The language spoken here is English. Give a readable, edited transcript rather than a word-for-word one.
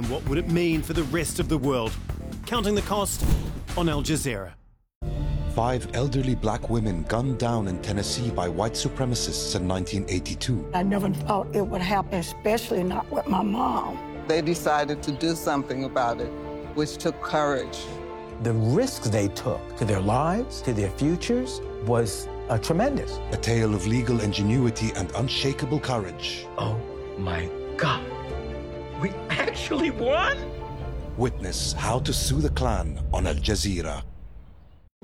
And what would it mean for the rest of the world? Counting the cost on Al Jazeera. 5 elderly black women gunned down in Tennessee by white supremacists in 1982. I never thought it would happen, especially not with my mom. They decided to do something about it, which took courage. The risks they took to their lives, to their futures, was tremendous. A tale of legal ingenuity and unshakable courage. Oh my God. We actually won? Witness How to Sue the Klan on Al Jazeera.